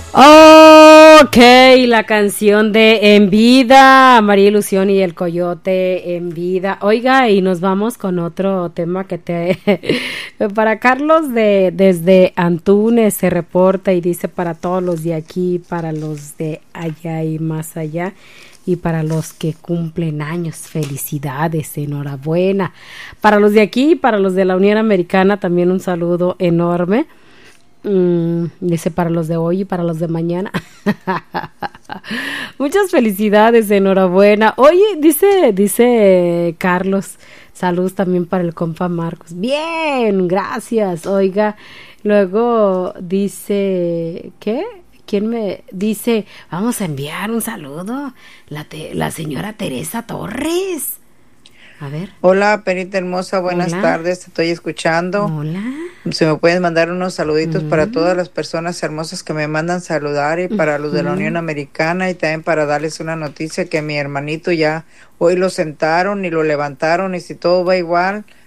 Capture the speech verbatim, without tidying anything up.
Ok, la canción de En Vida, María Ilusión y el Coyote En Vida. Oiga, y nos vamos con otro tema que te... para Carlos de desde Antunes se reporta y dice para todos los de aquí, para los de allá y más allá, y para los que cumplen años, felicidades, enhorabuena. Para los de aquí, para los de la Unión Americana, también un saludo enorme. Mm, dice para los de hoy y para los de mañana. Muchas felicidades, enhorabuena. Oye, dice, dice Carlos, salud también para el compa Marcos. Bien, gracias. Oiga, luego dice, ¿qué? ¿Quién me dice? Vamos a enviar un saludo. La, te, la señora Teresa Torres. A ver. Hola, Perita hermosa, buenas Hola. tardes, te estoy escuchando. Hola. Se me pueden mandar unos saluditos Mm. para todas las personas hermosas que me mandan saludar y para los de la Unión Americana, y también para darles una noticia que mi hermanito ya hoy lo sentaron y lo levantaron, y si todo va igual,